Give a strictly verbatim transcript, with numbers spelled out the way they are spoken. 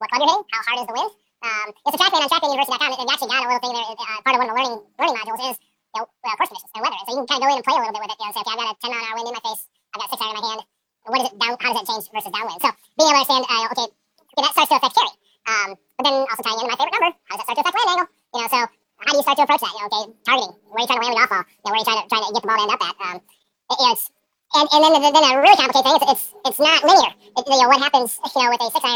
what club you're hitting, how hard is the wind. Um, it's a TrackMan on trackman university dot com. They've actually got a little thing there. Uh, part of one of the learning learning modules is you know, uh, course conditions and weather. And so you can kind of go in and play a little bit with it. You know, say, okay, I've got a ten mile an hour wind in my face. I've got a six iron in my hand. What is it down? How does that change versus downwind? So being able to understand, uh, okay, okay, that starts to affect carry. Um, but then also tying into my favorite number, how does that start to affect land angle? You know, so how do you start to approach that? You know, okay, targeting. Where are you trying to land with your off ball? You know, where are you trying to trying to get the ball to end up at? Um, it, you know, it's and, and then then a really complicated thing. It's it's it's not linear. It, you know, what happens? You know, with a six iron.